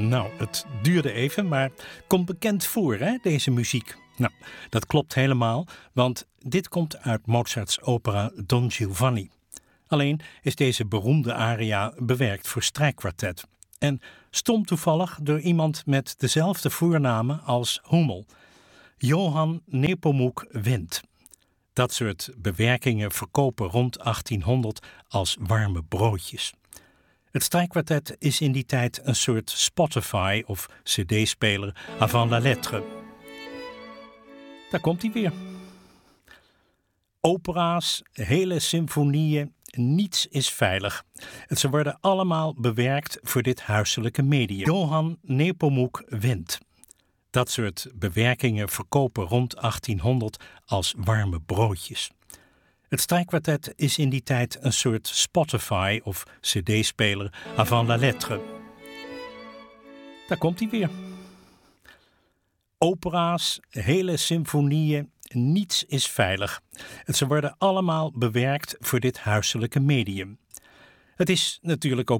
Nou, het duurde even, maar komt bekend voor, hè, deze muziek. Nou, dat klopt helemaal, want dit komt uit Mozarts opera Don Giovanni. Alleen is deze beroemde aria bewerkt voor strijkkwartet. En stom toevallig door iemand met dezelfde voornamen als Hummel. Johann Nepomuk Wendt. Dat soort bewerkingen verkopen rond 1800 als warme broodjes. Het strijkkwartet is in die tijd een soort Spotify of cd-speler avant la lettre. Daar komt hij weer. Opera's, hele symfonieën, niets is veilig. Ze worden allemaal bewerkt voor dit huiselijke medium. Johann Nepomuk Wendt. Dat soort bewerkingen verkopen rond 1800 als warme broodjes. Het strijkkwartet is in die tijd een soort Spotify of cd-speler avant la lettre. Daar komt hij weer. Opera's, hele symfonieën, niets is veilig. Ze worden allemaal bewerkt voor dit huiselijke medium. Het is natuurlijk ook